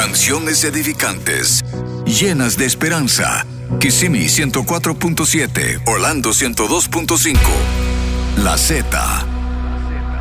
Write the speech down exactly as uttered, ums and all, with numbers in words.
Canciones edificantes, llenas de esperanza. Kissimmee ciento cuatro punto siete, Orlando ciento dos punto cinco. La Z.